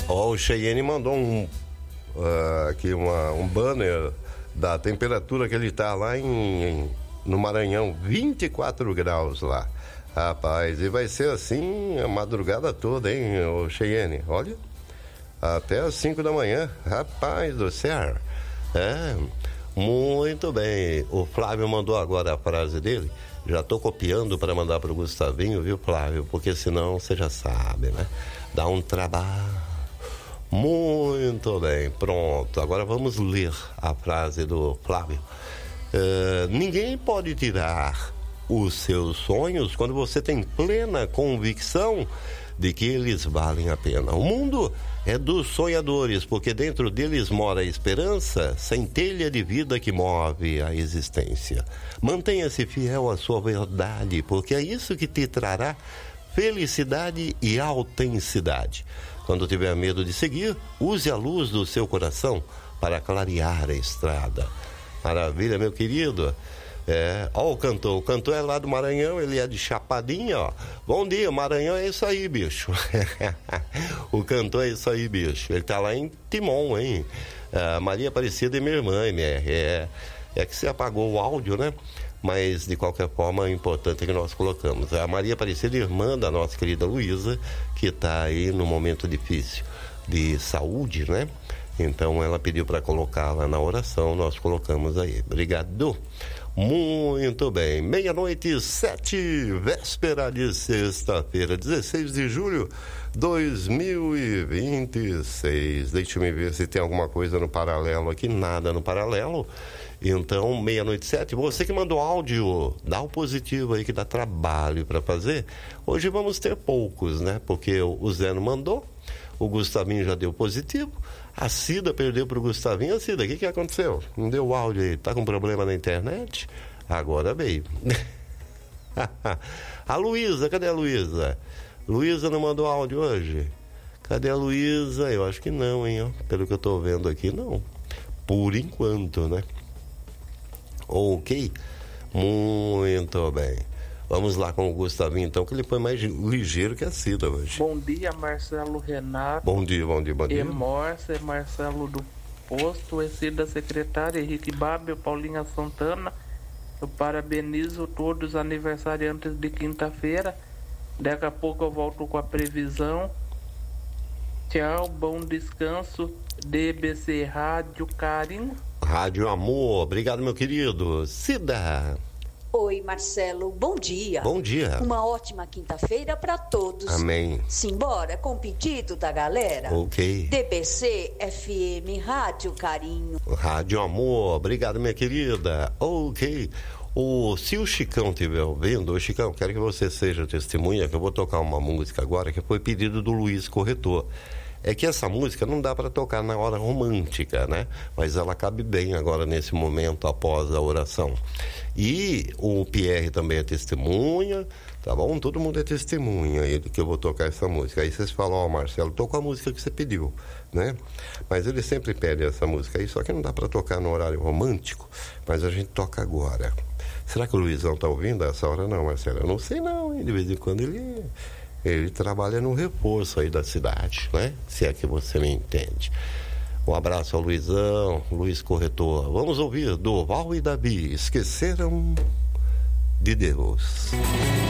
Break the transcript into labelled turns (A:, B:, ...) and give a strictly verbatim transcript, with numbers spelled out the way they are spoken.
A: Ó, o Cheyenne mandou um uh, aqui uma, um banner da temperatura que ele tá lá em, em no Maranhão, vinte e quatro graus lá. Rapaz, e vai ser assim a madrugada toda, hein, o Cheyenne? Olha, até as cinco da manhã. Rapaz do céu. É, muito bem. O Flávio mandou agora a frase dele. Já tô copiando para mandar pro Gustavinho, viu, Flávio? Porque senão você já sabe, né? Dá um trabalho. Muito bem, pronto. Agora vamos ler a frase do Flávio. Uh, ninguém pode tirar os seus sonhos quando você tem plena convicção de que eles valem a pena. O mundo é dos sonhadores, porque dentro deles mora a esperança, centelha de vida que move a existência. Mantenha-se fiel à sua verdade, porque é isso que te trará felicidade e autenticidade. Quando tiver medo de seguir, use a luz do seu coração para clarear a estrada. Maravilha, meu querido. É, ó o cantor, o cantor é lá do Maranhão, ele é de Chapadinha, ó. Bom dia, Maranhão é isso aí, bicho. O cantor é isso aí, bicho. Ele tá lá em Timon, hein? É, Maria Aparecida é minha irmã, né? É, é que você apagou o áudio, né? Mas, de qualquer forma, o importante é que nós colocamos. A Maria Aparecida, irmã da nossa querida Luísa, que tá aí num momento difícil de saúde, né? Então, ela pediu para colocá-la na oração, nós colocamos aí. Obrigado. Muito bem, meia-noite, sete, véspera de sexta-feira, dezesseis de julho de dois mil e vinte e seis. Deixa-me ver se tem alguma coisa no paralelo aqui, nada no paralelo. Então, meia-noite, sete, você que mandou áudio, dá o positivo aí que dá trabalho para fazer. Hoje vamos ter poucos, né? Porque o Zé não mandou, o Gustavinho já deu positivo. A Cida perdeu pro Gustavinho. A Cida, o que que aconteceu? Não deu áudio aí? Tá com problema na internet? Agora veio. A Luísa, cadê a Luísa? Luísa não mandou áudio hoje? Cadê a Luísa? Eu acho que não, hein? Ó. Pelo que eu tô vendo aqui, não. Por enquanto, né? Ok? Muito bem. Vamos lá com o Gustavinho, então, que ele foi mais ligeiro que a Cida hoje.
B: Bom dia, Marcelo Renato.
A: Bom dia, bom dia, bom dia.
B: Emorce, Marcelo do Posto, e Cida secretária, Henrique Babel, Paulinha Santana. Eu parabenizo todos os aniversariantes de quinta-feira. Daqui a pouco eu volto com a previsão. Tchau, bom descanso. D B C Rádio Carinho.
A: Rádio Amor, obrigado, meu querido. Cida.
C: Oi, Marcelo, bom dia.
A: Bom dia.
C: Uma ótima quinta-feira para todos.
A: Amém.
C: Simbora com o pedido da galera.
A: Ok.
C: D B C F M Rádio Carinho.
A: Rádio Amor, obrigado, minha querida. Ok. O, se o Chicão estiver ouvindo, o Chicão, quero que você seja testemunha, que eu vou tocar uma música agora que foi pedido do Luiz Corretor. É que essa música não dá para tocar na hora romântica, né? Mas ela cabe bem agora nesse momento após a oração. E o Pierre também é testemunha, tá bom? Todo mundo é testemunha aí do que eu vou tocar essa música. Aí vocês falam, ó, oh, Marcelo, toca a música que você pediu, né? Mas ele sempre pede essa música aí, só que não dá para tocar no horário romântico, mas a gente toca agora. Será que o Luizão tá ouvindo a essa hora? Não, Marcelo, eu não sei não, hein? De vez em quando ele... Ele trabalha no reforço aí da cidade, né? Se é que você me entende. Um abraço ao Luizão, Luiz Corretor. Vamos ouvir Durval e Davi, Esqueceram de Deus.